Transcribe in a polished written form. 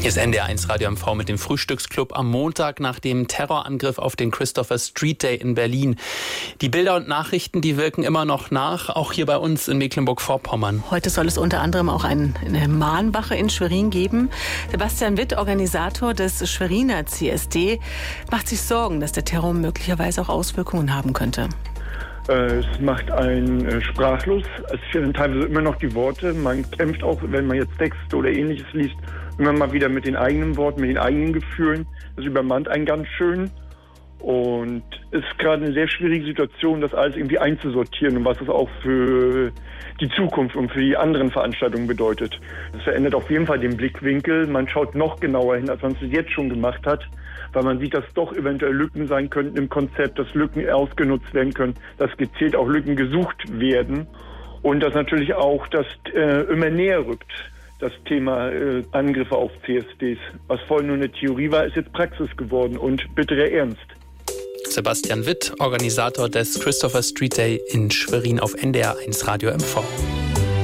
Hier ist NDR1 Radio MV mit dem Frühstücksclub am Montag nach dem Terrorangriff auf den Christopher Street Day in Berlin. Die Bilder und Nachrichten, die wirken immer noch nach, auch hier bei uns in Mecklenburg-Vorpommern. Heute soll es unter anderem auch eine Mahnwache in Schwerin geben. Sebastian Witt, Organisator des Schweriner CSD, macht sich Sorgen, dass der Terror möglicherweise auch Auswirkungen haben könnte. Es macht einen sprachlos. Es fehlen teilweise immer noch die Worte. Man kämpft auch, wenn man jetzt Texte oder Ähnliches liest, immer mal wieder mit den eigenen Worten, mit den eigenen Gefühlen. Das übermannt einen ganz schön. Und es ist gerade eine sehr schwierige Situation, das alles irgendwie einzusortieren und was es auch für die Zukunft und für die anderen Veranstaltungen bedeutet. Das verändert auf jeden Fall den Blickwinkel. Man schaut noch genauer hin, als man es jetzt schon gemacht hat, weil man sieht, dass doch eventuell Lücken sein könnten im Konzept, dass Lücken ausgenutzt werden können, dass gezielt auch Lücken gesucht werden und dass natürlich auch das immer näher rückt. Das Thema Angriffe auf CSDs. Was vorhin nur eine Theorie war, ist jetzt Praxis geworden und bitterer Ernst. Sebastian Witt, Organisator des Christopher Street Day in Schwerin auf NDR1 Radio MV.